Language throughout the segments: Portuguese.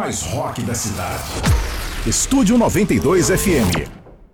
mais rock da cidade. Estúdio 92 FM.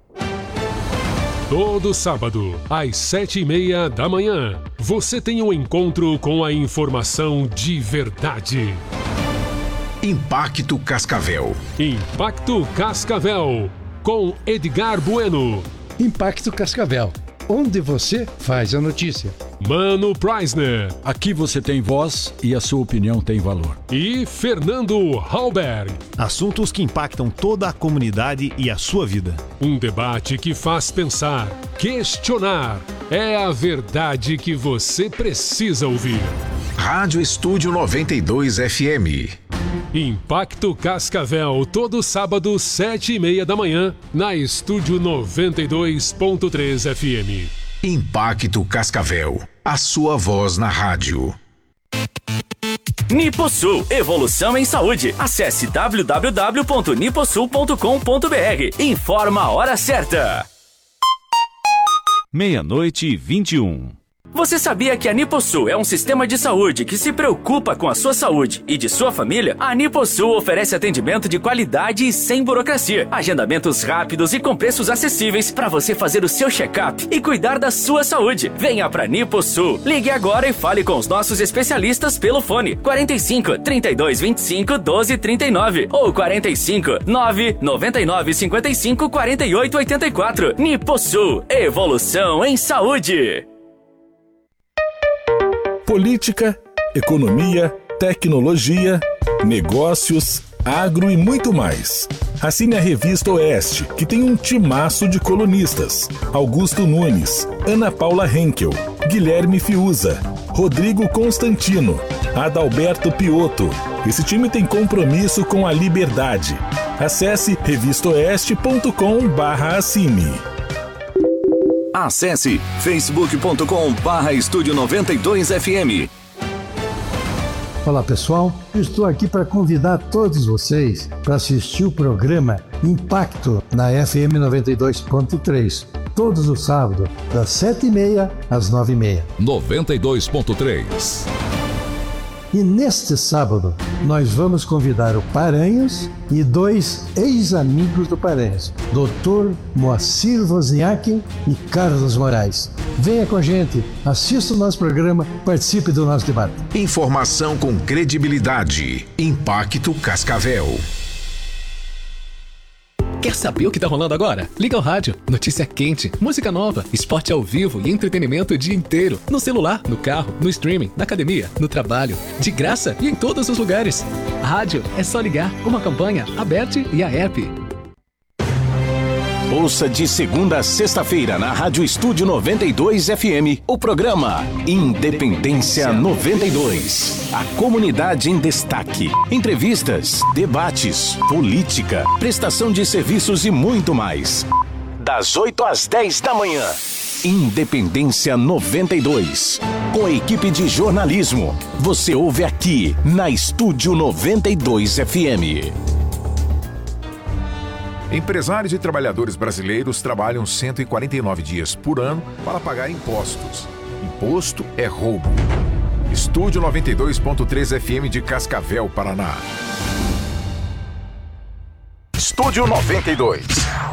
Todo sábado, às 7:30 da manhã, você tem um encontro com a informação de verdade. Impacto Cascavel. Impacto Cascavel, com Edgar Bueno. Impacto Cascavel, onde você faz a notícia. Mano Preisner. Aqui você tem voz e a sua opinião tem valor. E Fernando Halberg. Assuntos que impactam toda a comunidade e a sua vida. Um debate que faz pensar, questionar. É a verdade que você precisa ouvir. Rádio Estúdio 92 FM. Impacto Cascavel, todo sábado, 7:30 da manhã, na Estúdio 92.3 FM. Impacto Cascavel, a sua voz na rádio. Niposul, evolução em saúde. Acesse www.niposul.com.br. Informa a hora certa. 00:21. Você sabia que a Niposul é um sistema de saúde que se preocupa com a sua saúde e de sua família? A Niposul oferece atendimento de qualidade e sem burocracia. Agendamentos rápidos e com preços acessíveis para você fazer o seu check-up e cuidar da sua saúde. Venha para Niposul. Ligue agora e fale com os nossos especialistas pelo fone 45 32 25 12 39 ou 45 9 99 55 48 84. Niposul, evolução em saúde. Política, economia, tecnologia, negócios, agro e muito mais. Assine a Revista Oeste, que tem um timaço de colunistas. Augusto Nunes, Ana Paula Henkel, Guilherme Fiuza, Rodrigo Constantino, Adalberto Piotto. Esse time tem compromisso com a liberdade. Acesse revistaoeste.com/assine. Acesse facebook.com/Estúdio 92 FM. Olá pessoal, eu estou aqui para convidar todos vocês para assistir o programa Impacto na FM 92.3, todos os sábados, das 7:30 às 9:30. 92.3. E neste sábado, nós vamos convidar o Paranhos e dois ex-amigos do Paranhos, Dr. Moacir Wozniak e Carlos Moraes. Venha com a gente, assista o nosso programa, participe do nosso debate. Informação com credibilidade. Impacto Cascavel. Quer saber o que tá rolando agora? Liga ao rádio. Notícia quente, música nova, esporte ao vivo e entretenimento o dia inteiro. No celular, no carro, no streaming, na academia, no trabalho. De graça e em todos os lugares. A rádio é só ligar, uma campanha, a BET e a app. Ouça de segunda a sexta-feira na Rádio Estúdio 92 FM o programa Independência 92. A comunidade em destaque. Entrevistas, debates, política, prestação de serviços e muito mais. Das 8 às 10 da manhã. Independência 92. Com a equipe de jornalismo. Você ouve aqui na Estúdio 92 FM. Empresários e trabalhadores brasileiros trabalham 149 dias por ano para pagar impostos. Imposto é roubo. Estúdio 92.3 FM de Cascavel, Paraná. Estúdio 92.